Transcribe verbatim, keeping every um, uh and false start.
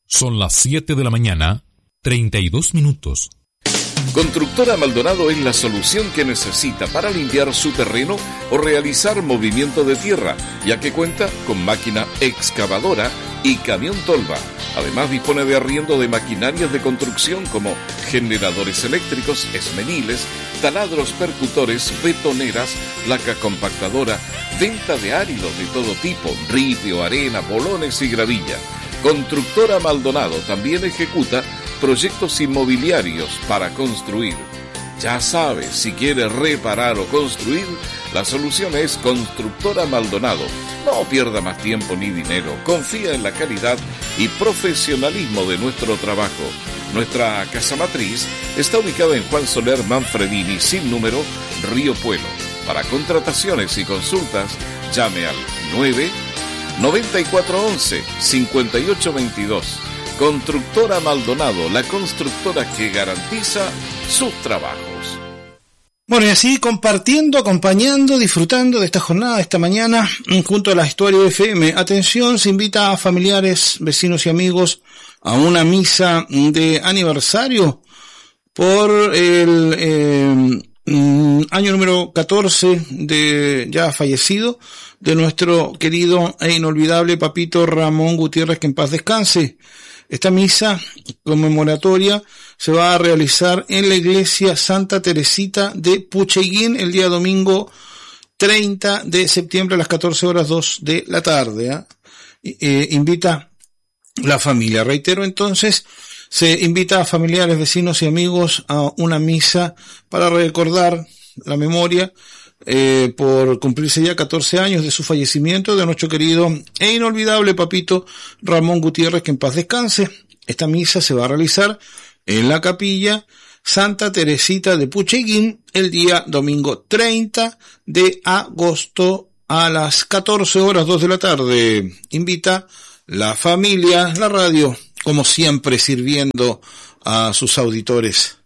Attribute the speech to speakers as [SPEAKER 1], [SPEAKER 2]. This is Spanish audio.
[SPEAKER 1] Son las siete de la mañana, treinta y dos minutos.
[SPEAKER 2] Constructora Maldonado es la solución que necesita para limpiar su terreno o realizar movimiento de tierra, ya que cuenta con máquina excavadora y camión tolva. Además dispone de arriendo de maquinarias de construcción como generadores eléctricos, esmeriles, taladros percutores, betoneras, placa compactadora, venta de áridos de todo tipo, ripio, arena, bolones y gravilla. Constructora Maldonado también ejecuta proyectos inmobiliarios para construir. Ya sabes, si quieres reparar o construir, la solución es Constructora Maldonado. No pierda más tiempo ni dinero, confía en la calidad y profesionalismo de nuestro trabajo. Nuestra casa matriz está ubicada en Juan Soler Manfredini, sin número, Río Puelo. Para contrataciones y consultas, llame al nueve noventa y cuatro once cincuenta y ocho veintidós. Constructora Maldonado, la constructora que garantiza sus trabajos.
[SPEAKER 3] Bueno, y así compartiendo, acompañando, disfrutando de esta jornada, de esta mañana, junto a la Estuario F M. Atención, se invita a familiares, vecinos y amigos a una misa de aniversario por el eh, año número catorce de ya fallecido de nuestro querido e inolvidable papito Ramón Gutiérrez, que en paz descanse. Esta misa conmemoratoria se va a realizar en la iglesia Santa Teresita de Pucheguín el día domingo treinta de septiembre a las catorce horas dos de la tarde. ¿eh? Eh, invita la familia. Reitero entonces, se invita a familiares, vecinos y amigos a una misa para recordar la memoria Eh, por cumplirse ya catorce años de su fallecimiento de nuestro querido e inolvidable papito Ramón Gutiérrez, que en paz descanse. Esta misa se va a realizar en la capilla Santa Teresita de Pucheguín el día domingo treinta de agosto a las catorce horas dos de la tarde. Invita la familia, la radio, como siempre, sirviendo a sus auditores.